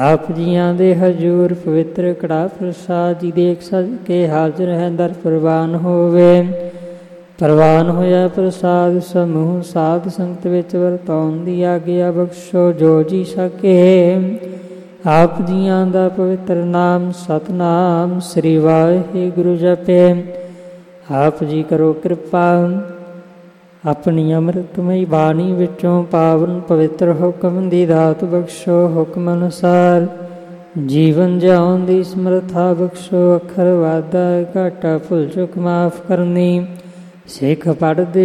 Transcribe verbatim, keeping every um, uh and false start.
ਆਪ ਜੀਆਂ ਦੇ ਹਜੂਰ ਪਵਿੱਤਰ ਕੜਾ ਪ੍ਰਸਾਦ ਜੀ ਦੇਖ ਸਜ ਕੇ ਹਾਜ਼ਰ ਹੈ ਦਰ ਪ੍ਰਵਾਨ ਹੋਵੇ। ਪ੍ਰਵਾਨ ਹੋਇਆ ਪ੍ਰਸਾਦ ਸਮੂਹ ਸਾਧ ਸੰਗਤ ਵਿੱਚ ਵਰਤਾਉਣ ਦੀ ਆਗਿਆ ਬਖਸ਼ੋ ਜੋ ਜੀ ਸਕੇ। ਆਪ ਜੀਆਂ ਦਾ ਪਵਿੱਤਰ ਨਾਮ ਸਤਿਨਾਮ ਸ੍ਰੀ ਵਾਹਿਗੁਰੂ ਜਪੇ। ਆਪ ਜੀ ਕਰੋ ਕਿਰਪਾ ਆਪਣੀ ਅੰਮ੍ਰਿਤਮਈ ਬਾਣੀ ਵਿੱਚੋਂ ਪਾਵਨ ਪਵਿੱਤਰ ਹੁਕਮ ਦੀ ਦਾਤ ਬਖਸ਼ੋ। ਹੁਕਮ ਅਨੁਸਾਰ ਜੀਵਨ ਜਿਉਣ ਦੀ ਸਮਰੱਥਾ ਬਖਸ਼ੋ। ਅੱਖਰ ਵਾਧਾ ਘਾਟਾ ਭੁੱਲ ਚੁੱਕ ਮਾਫ ਕਰਨੀ। ਸਿੱਖ ਪੜ੍ਹਦੇ